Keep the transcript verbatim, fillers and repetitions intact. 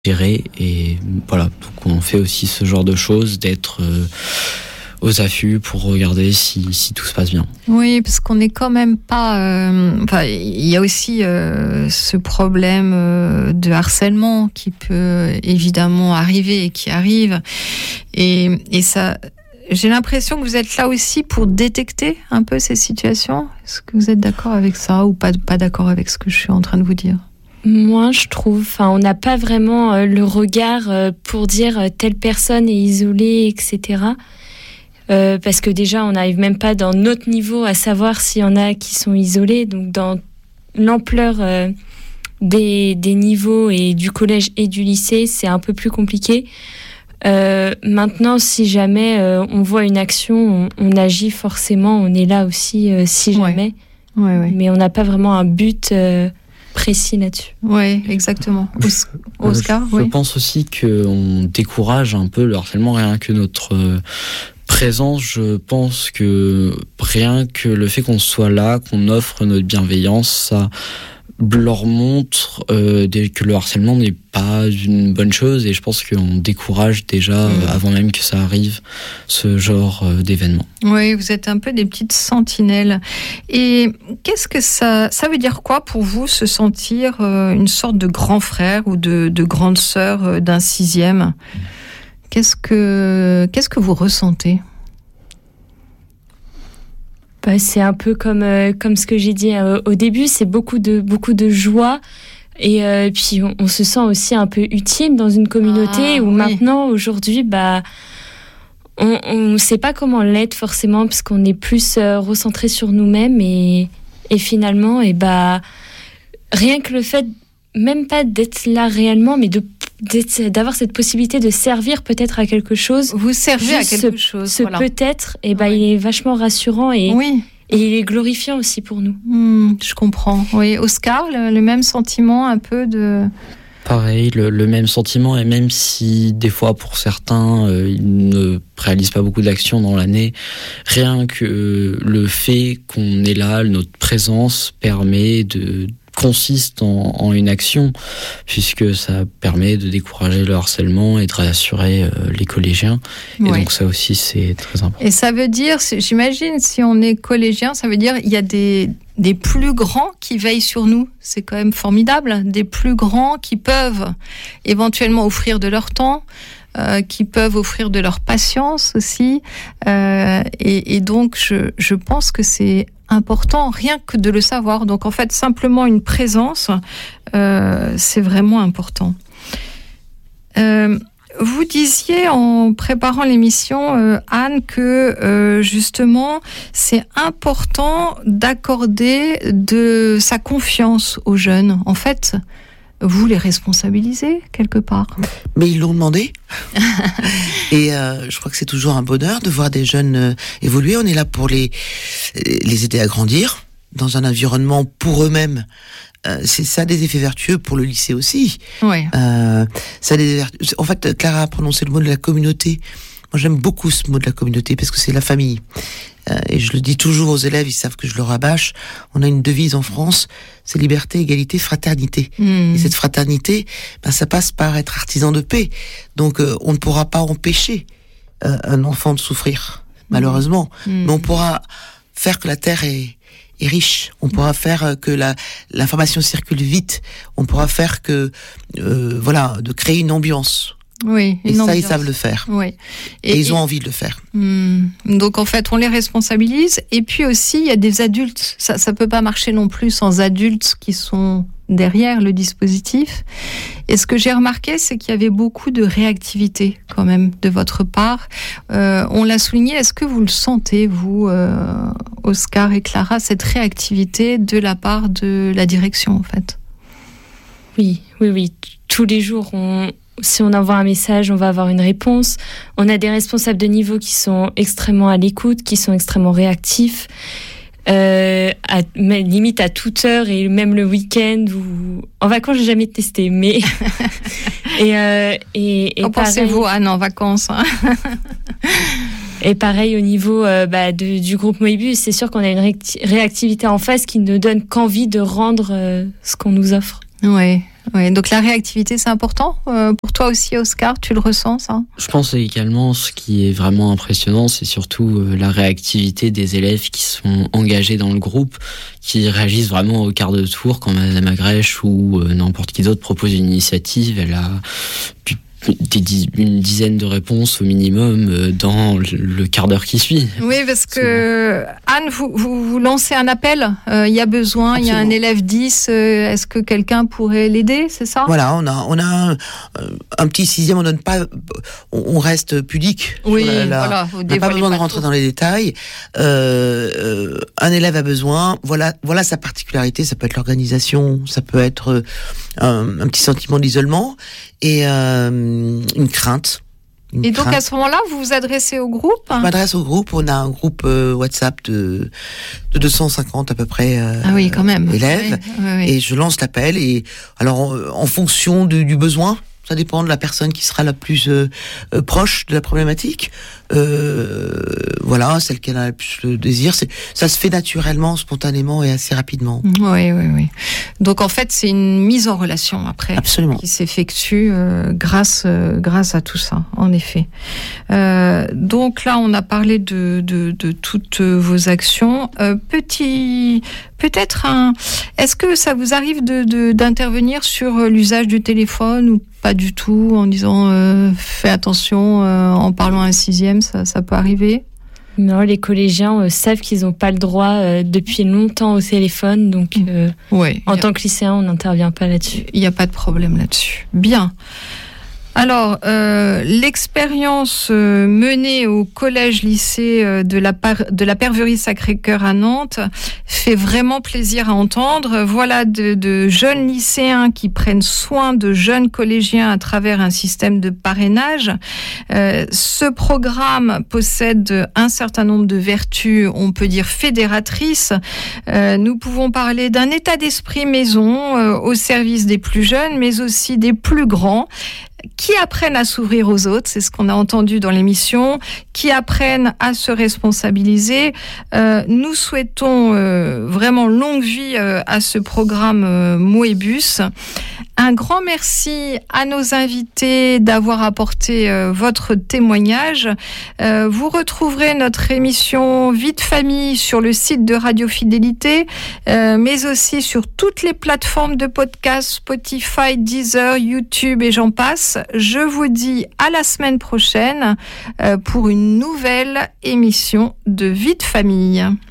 gérer. Et voilà, donc on fait aussi ce genre de choses, d'être euh, aux affûts pour regarder si, si tout se passe bien. Oui, parce qu'on n'est quand même pas... Euh, enfin, il y a aussi euh, ce problème euh, de harcèlement qui peut évidemment arriver et qui arrive. Et, et ça... J'ai l'impression que vous êtes là aussi pour détecter un peu ces situations. Est-ce que vous êtes d'accord avec ça ou pas, pas d'accord avec ce que je suis en train de vous dire ? Moi, je trouve, enfin, on n'a pas vraiment euh, le regard euh, pour dire euh, telle personne est isolée, et cetera. Euh, parce que déjà, on n'arrive même pas dans notre niveau à savoir s'il y en a qui sont isolés. Donc, dans l'ampleur euh, des, des niveaux et du collège et du lycée, c'est un peu plus compliqué. Euh, maintenant, si jamais euh, on voit une action, on, on agit forcément. On est là aussi, euh, si jamais. Ouais. Ouais, ouais. Mais on n'a pas vraiment un but euh, précis là-dessus. Oui, exactement. Os- Oscar, je, oui. je pense aussi qu'on décourage un peu le harcèlement, rien que notre euh, présence. Je pense que rien que le fait qu'on soit là, qu'on offre notre bienveillance, ça leur montre euh, que le harcèlement n'est pas une bonne chose, et je pense qu'on décourage déjà, mmh. euh, avant même que ça arrive, ce genre euh, d'événement. Oui, vous êtes un peu des petites sentinelles. Et qu'est-ce que ça, ça veut dire quoi pour vous, se sentir euh, une sorte de grand frère ou de, de grande sœur euh, d'un sixième ? Qu'est-ce que, qu'est-ce que vous ressentez ? Bah, c'est un peu comme, euh, comme ce que j'ai dit euh, au début, c'est beaucoup de, beaucoup de joie. Et euh, puis, on, on se sent aussi un peu utile dans une communauté ah, où oui. maintenant, aujourd'hui, bah, on ne sait pas comment l'être forcément, parce qu'on est plus euh, recentré sur nous-mêmes. Et, et finalement, et bah, rien que le fait, même pas d'être là réellement, mais de d'avoir cette possibilité de servir peut-être à quelque chose. Vous servez à quelque ce, chose. Ce voilà. peut-être, et ben, oui. il est vachement rassurant et, oui. et il est glorifiant aussi pour nous. Mmh, je comprends. Oui, Oscar, le, le même sentiment un peu de... Pareil, le, le même sentiment, et même si des fois pour certains euh, ils ne réalisent pas beaucoup d'actions dans l'année, rien que euh, le fait qu'on est là, notre présence permet de... consiste en, en une action, puisque ça permet de décourager le harcèlement et de rassurer euh, les collégiens. Et ouais. donc ça aussi, c'est très important. Et ça veut dire, j'imagine, si on est collégien, ça veut dire qu'il y a des, des plus grands qui veillent sur nous. C'est quand même formidable. Des plus grands qui peuvent éventuellement offrir de leur temps, euh, qui peuvent offrir de leur patience aussi. Euh, et, et donc, je, je pense que c'est important, rien que de le savoir. Donc, en fait, simplement une présence, euh, c'est vraiment important. Euh, vous disiez, en préparant l'émission, euh, Anne, que euh, justement, c'est important d'accorder de sa confiance aux jeunes. En fait, vous les responsabilisez quelque part. Mais ils l'ont demandé. Et euh, je crois que c'est toujours un bonheur de voir des jeunes euh, évoluer. On est là pour les les aider à grandir dans un environnement pour eux-mêmes. Euh, c'est ça des effets vertueux pour le lycée aussi. Oui. Euh, ça des en fait, Clara a prononcé le mot de la communauté. Moi, j'aime beaucoup ce mot de la communauté parce que c'est la famille. Euh, et je le dis toujours aux élèves, ils savent que je le rabâche. On a une devise en France, c'est liberté, égalité, fraternité. Mmh. Et cette fraternité, ben, ça passe par être artisan de paix. Donc, euh, on ne pourra pas empêcher euh, un enfant de souffrir, malheureusement. Mmh. Mais on pourra faire que la terre est, est riche. On pourra faire que la, l'information circule vite. On pourra faire que, euh, voilà, de créer une ambiance. Oui, et ça, ambiance. Ils savent le faire. Oui. Et, et ils ont et... envie de le faire. Hum, donc, en fait, on les responsabilise. Et puis aussi, il y a des adultes. Ça ne peut pas marcher non plus sans adultes qui sont derrière le dispositif. Et ce que j'ai remarqué, c'est qu'il y avait beaucoup de réactivité quand même de votre part. Euh, on l'a souligné. Est-ce que vous le sentez, vous, euh, Oscar et Clara, cette réactivité de la part de la direction, en fait ? Oui, oui, oui. Tous les jours, on... si on envoie un message, on va avoir une réponse. On a des responsables de niveau qui sont extrêmement à l'écoute, qui sont extrêmement réactifs, euh, à, limite à toute heure et même le week-end. Ou... En vacances, j'ai jamais testé, mais et euh, et, et en pensez-vous, Anne, en vacances hein. Et pareil au niveau euh, bah, de, du groupe Moebius, c'est sûr qu'on a une réacti- réactivité en face qui ne donne qu'envie de rendre euh, ce qu'on nous offre. Ouais. Oui, donc la réactivité, c'est important euh, pour toi aussi, Oscar, tu le ressens, ça ? Je pense également, ce qui est vraiment impressionnant, c'est surtout euh, la réactivité des élèves qui sont engagés dans le groupe, qui réagissent vraiment au quart de tour quand Madame Agrèche ou euh, n'importe qui d'autre propose une initiative. Elle a pu Des, une dizaine de réponses au minimum dans le quart d'heure qui suit. Oui, parce que Anne, vous, vous, vous lancez un appel. Il euh, y a besoin, il y a un élève dix. Euh, est-ce que quelqu'un pourrait l'aider, c'est ça ? Voilà, on a, on a un, un petit sixième. On donne pas, on reste pudique. Oui, la, la, voilà. On n'a pas besoin de rentrer tout. dans les détails. Euh, euh, un élève a besoin. Voilà, voilà sa particularité. Ça peut être l'organisation, ça peut être un, un petit sentiment d'isolement. Et euh, une crainte. Une et donc crainte. à ce moment-là, vous vous adressez au groupe ? Je m'adresse au groupe. On a un groupe euh, WhatsApp de, de deux cent cinquante à peu près euh, ah oui, quand même. élèves. Oui, oui, oui. Et je lance l'appel. Et alors en, en fonction de, du besoin, ça dépend de la personne qui sera la plus euh, euh, proche de la problématique. Euh, voilà, celle qui a le plus le désir. C'est, ça se fait naturellement, spontanément et assez rapidement. Oui, oui, oui. Donc en fait, c'est une mise en relation après. Absolument. Qui s'effectue euh, grâce, euh, grâce à tout ça, en effet. Euh, donc là, on a parlé de, de, de toutes vos actions. Euh, petit, peut-être un. Est-ce que ça vous arrive de, de, d'intervenir sur l'usage du téléphone ou pas du tout, en disant euh, fais attention, euh, en parlant à un sixième, ça, ça peut arriver ? Non, les collégiens euh, savent qu'ils n'ont pas le droit euh, depuis longtemps au téléphone, donc euh, ouais, en a... tant que lycéen, on n'intervient pas là-dessus. Il n'y a pas de problème là-dessus. Bien. Alors, euh, l'expérience euh, menée au collège-lycée euh, de la par- de la Perverie Sacré-Cœur à Nantes fait vraiment plaisir à entendre. Voilà de, de jeunes lycéens qui prennent soin de jeunes collégiens à travers un système de parrainage. Euh, ce programme possède un certain nombre de vertus, on peut dire fédératrices. Euh, nous pouvons parler d'un état d'esprit maison euh, au service des plus jeunes, mais aussi des plus grands, qui apprennent à s'ouvrir aux autres, c'est ce qu'on a entendu dans l'émission, qui apprennent à se responsabiliser. Euh, nous souhaitons euh, vraiment longue vie euh, à ce programme euh, Moebus. Un grand merci à nos invités d'avoir apporté euh, votre témoignage. Euh, vous retrouverez notre émission Vie de famille sur le site de Radio Fidélité, euh, mais aussi sur toutes les plateformes de podcast, Spotify, Deezer, YouTube et j'en passe. Je vous dis à la semaine prochaine euh, pour une nouvelle émission de Vie de famille.